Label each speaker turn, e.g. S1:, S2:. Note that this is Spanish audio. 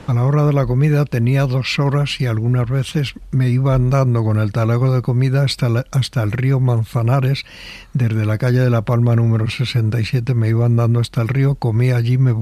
S1: A la hora de la comida tenía 2 horas y algunas veces me iba andando con el talego de comida hasta el río Manzanares. Desde la calle de La Palma número 67 me iba andando hasta el río, comía allí, me